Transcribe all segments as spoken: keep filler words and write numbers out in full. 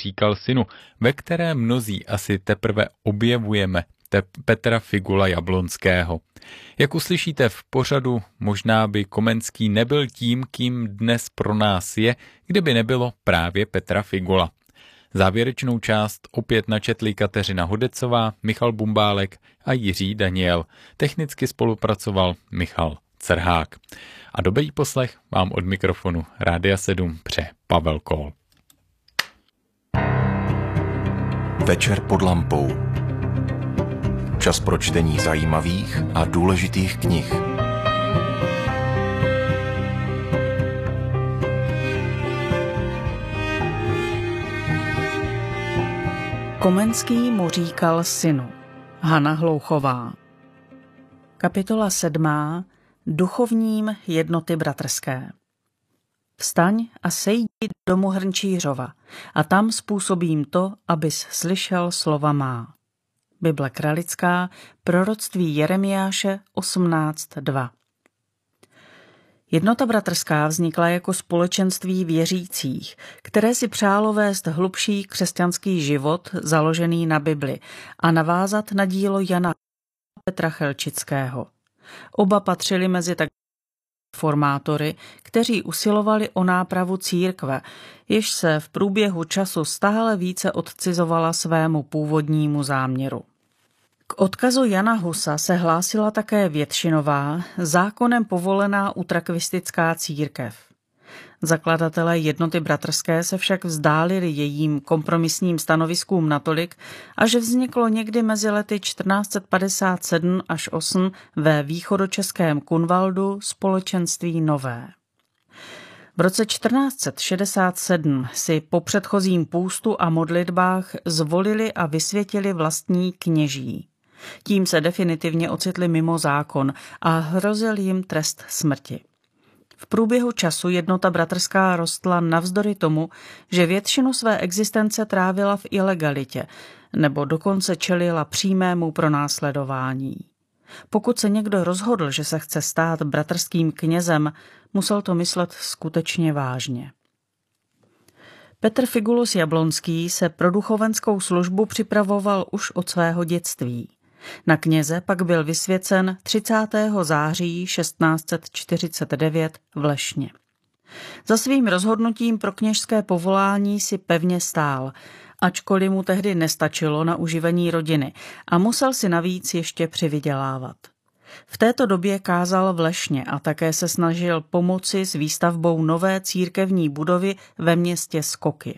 říkal synu, ve které mnozí asi teprve objevujeme te- Petra Figula Jablonského. Jak uslyšíte v pořadu, možná by Komenský nebyl tím, kým dnes pro nás je, kdyby nebylo právě Petra Figula. Závěrečnou část opět načetli Kateřina Hodecová, Michal Bumbálek a Jiří Daniel. Technicky spolupracoval Michal Crhák. A dobrý poslech vám od mikrofonu Rádia sedm pře Pavel Kohl. Večer pod lampou. Čas pro čtení zajímavých a důležitých knih. Komenský mu říkal synu. Hana Hlouchová. Kapitola sedmá. Duchovním jednoty bratrské. Vstaň a sejdi do domu Hrnčířova a tam způsobím to, abys slyšel slova má. Bible kralická, proroctví Jeremiáše osmnáct dva. Jednota bratrská vznikla jako společenství věřících, které si přálo vést hlubší křesťanský život založený na Bibli a navázat na dílo Jana Petra Chelčického. Oba patřili mezi tak formátory, kteří usilovali o nápravu církve, jež se v průběhu času stále více odcizovala svému původnímu záměru. K odkazu Jana Husa se hlásila také většinová, zákonem povolená utrakvistická církev. Zakladatelé jednoty bratrské se však vzdálili jejím kompromisním stanoviskům natolik, až vzniklo někdy mezi lety čtrnáct padesát sedm až osm ve východočeském Kunvaldu společenství nové. V roce čtrnáct šedesát sedm si po předchozím půstu a modlitbách zvolili a vysvětili vlastní kněží. Tím se definitivně ocitli mimo zákon a hrozil jim trest smrti. V průběhu času jednota bratrská rostla navzdory tomu, že většinu své existence trávila v ilegalitě, nebo dokonce čelila přímému pronásledování. Pokud se někdo rozhodl, že se chce stát bratrským knězem, musel to myslet skutečně vážně. Petr Figulus Jablonský se pro duchovenskou službu připravoval už od svého dětství. Na kněze pak byl vysvěcen třicátého září šestnáct set čtyřicet devět v Lešně. Za svým rozhodnutím pro kněžské povolání si pevně stál, ačkoliv mu tehdy nestačilo na uživení rodiny a musel si navíc ještě přivydělávat. V této době kázal v Lešně a také se snažil pomoci s výstavbou nové církevní budovy ve městě Skoky.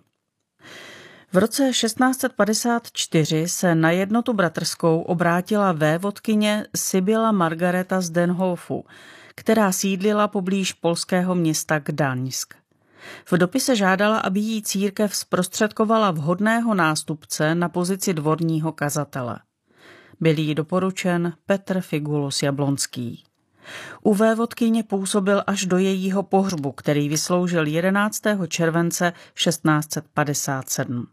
V roce šestnáct set padesát čtyři se na jednotu bratrskou obrátila vévodkyně Sibyla Margareta z Denhofu, která sídlila poblíž polského města Gdaňsk. V dopise žádala, aby jí církev zprostředkovala vhodného nástupce na pozici dvorního kazatele. Byl jí doporučen Petr Figulus Jablonský. U vévodkyně působil až do jejího pohřbu, který vysloužil jedenáctého července šestnáct set padesát sedm.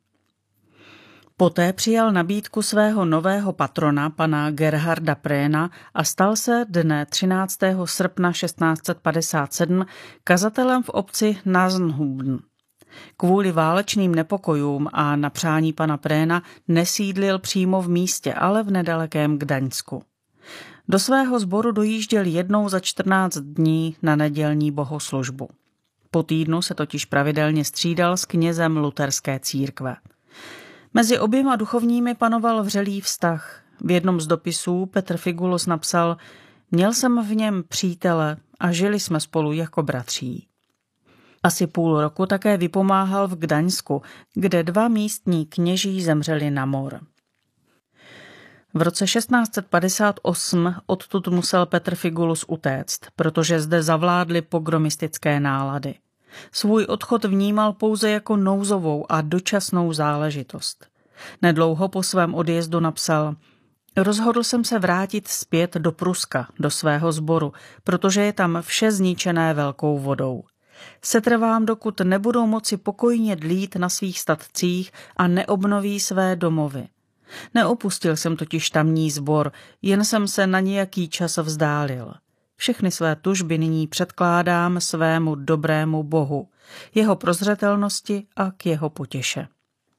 Poté přijal nabídku svého nového patrona, pana Gerharda Préna, a stal se dne třináctého srpna šestnáct set padesát sedm kazatelem v obci Nasenhuben. Kvůli válečným nepokojům a na přání pana Préna nesídlil přímo v místě, ale v nedalekém Gdaňsku. Do svého sboru dojížděl jednou za čtrnáct dní na nedělní bohoslužbu. Po týdnu se totiž pravidelně střídal s knězem luterské církve. Mezi oběma duchovními panoval vřelý vztah. V jednom z dopisů Petr Figulus napsal: Měl jsem v něm přítele a žili jsme spolu jako bratří. Asi půl roku také vypomáhal v Gdaňsku, kde dva místní kněží zemřeli na mor. V roce šestnáct set padesát osm odtud musel Petr Figulus utéct, protože zde zavládly pogromistické nálady. Svůj odchod vnímal pouze jako nouzovou a dočasnou záležitost. Nedlouho po svém odjezdu napsal: Rozhodl jsem se vrátit zpět do Pruska, do svého sboru, protože je tam vše zničené velkou vodou. Setrvám, dokud nebudou moci pokojně dlít na svých statcích a neobnoví své domovy. Neopustil jsem totiž tamní sbor, jen jsem se na nějaký čas vzdálil. Všechny své tužby nyní předkládám svému dobrému Bohu, jeho prozřetelnosti a k jeho potěše.